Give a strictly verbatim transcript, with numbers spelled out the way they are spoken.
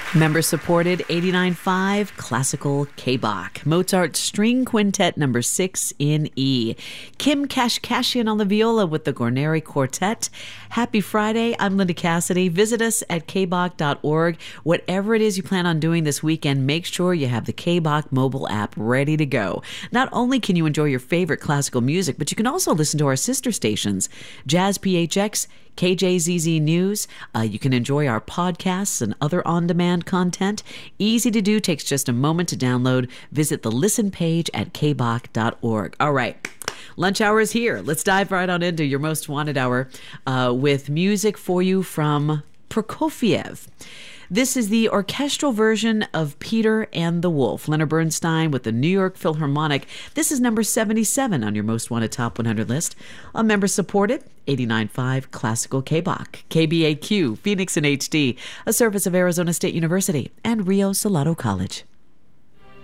Member supported eighty-nine point five Classical K-Bach. Mozart String Quintet number six in E. Kim Kashkashian on the viola with the Guarneri Quartet. Happy Friday. I'm Linda Cassidy. Visit us at k bach dot org. Whatever it is you plan on doing this weekend, make sure you have the K-Bach mobile app ready to go. Not only can you enjoy your favorite classical music, but you can also listen to our sister stations, Jazz P H X, K J Z Z News. Uh, you can enjoy our podcasts and other on-demand content. Easy to do, takes just a moment to download. Visit the listen page at k bach dot org. All right. Lunch hour is here. Let's dive right on into your most wanted hour uh, with music for you from Prokofiev. This is the orchestral version of Peter and the Wolf. Leonard Bernstein with the New York Philharmonic. This is number seventy-seven on your Most Wanted Top one hundred list. A member supported, eighty-nine point five Classical K-Bach. K B A Q, Phoenix in H D, a service of Arizona State University and Rio Salado College.